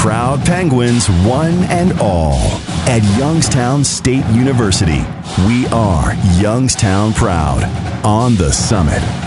Proud Penguins, one and all. At Youngstown State University, we are Youngstown Proud. On the Summit.